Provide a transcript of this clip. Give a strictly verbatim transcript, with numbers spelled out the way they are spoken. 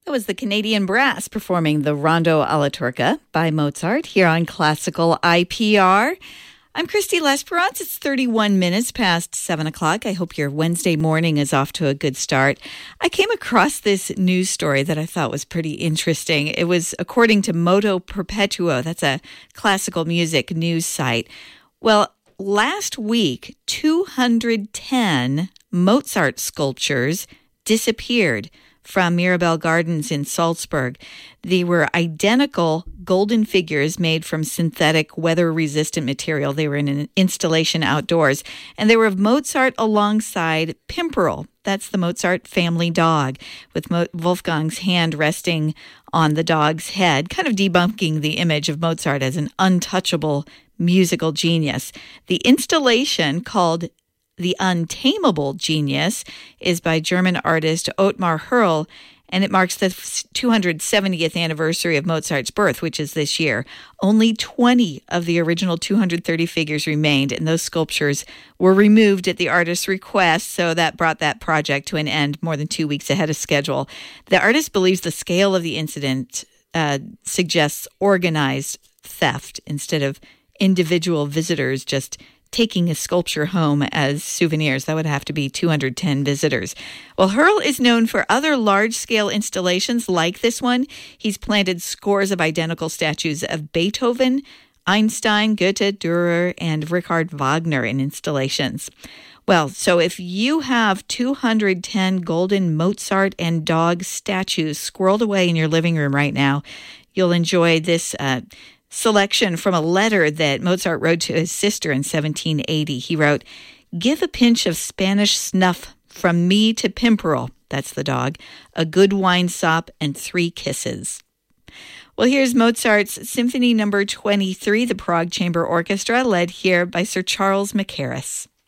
That was the Canadian Brass performing the Rondo alla Turca by Mozart here on Classical I P R. I'm Christy Lesperance. It's thirty-one minutes past seven o'clock. I hope your Wednesday morning is off to a good start. I came across this news story that I thought was pretty interesting. It was according to Moto Perpetuo. That's a classical music news site. Well, last week, two hundred ten Mozart sculptures disappeared from Mirabel Gardens in Salzburg. They were identical golden figures made from synthetic weather-resistant material. They were in an installation outdoors, and they were of Mozart alongside Pimperl. That's the Mozart family dog, with Mo- Wolfgang's hand resting on the dog's head, kind of debunking the image of Mozart as an untouchable musical genius. The installation, called The Untamable Genius, is by German artist Ottmar Hörl, and it marks the two hundred seventieth anniversary of Mozart's birth, which is this year. Only twenty of the original two hundred thirty figures remained, and those sculptures were removed at the artist's request, so that brought that project to an end more than two weeks ahead of schedule. The artist believes the scale of the incident uh, suggests organized theft instead of individual visitors just taking a sculpture home as souvenirs. That would have to be two hundred ten visitors. Well, Hörl is known for other large-scale installations like this one. He's planted scores of identical statues of Beethoven, Einstein, Goethe, Dürer, and Richard Wagner in installations. Well, so if you have two hundred ten golden Mozart and dog statues squirreled away in your living room right now, you'll enjoy this uh, selection from a letter that Mozart wrote to his sister in seventeen eighty. He wrote, "Give a pinch of Spanish snuff from me to Pimperl," that's the dog, "a good wine sop and three kisses." Well, here's Mozart's Symphony Number twenty-three, the Prague Chamber Orchestra, led here by Sir Charles Mackerras.